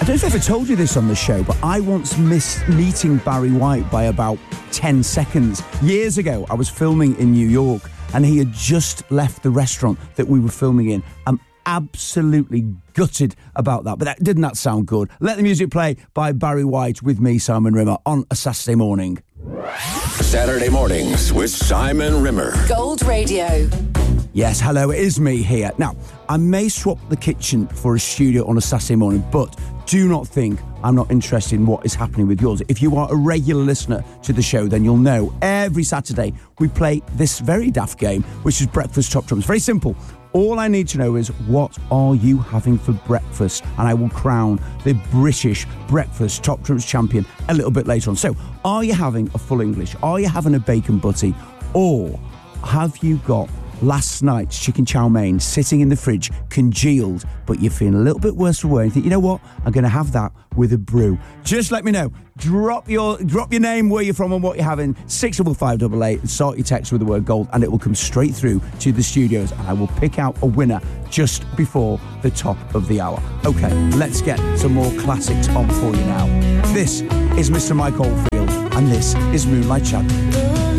don't know if I ever told you this on the show, but I once missed meeting Barry White by about 10 seconds. Years ago, I was filming in New York, and he had just left the restaurant that we were filming in. I'm absolutely gutted about that, but didn't that sound good? Let the music play by Barry White with me, Simon Rimmer, on a Saturday morning. Saturday mornings with Simon Rimmer. Gold Radio. Yes, hello, it is me here. Now, I may swap the kitchen for a studio on a Saturday morning, but do not think I'm not interested in what is happening with yours. If you are a regular listener to the show, then you'll know every Saturday we play this very daft game, which is Breakfast Top Trumps. Very simple. All I need to know is, what are you having for breakfast? And I will crown the British Breakfast Top Trumps champion a little bit later on. So, are you having a full English? Are you having a bacon butty? Or have you got last night's chicken chow mein sitting in the fridge, congealed, but you're feeling a little bit worse for wear? You think, you know what? I'm going to have that with a brew. Just let me know. Drop your name, where you're from, and what you're having. 65588. Start your text with the word gold, and it will come straight through to the studios, and I will pick out a winner just before the top of the hour. Okay, let's get some more classics on for you now. This is Mr. Mike Oldfield, and this is Moonlight Shadow.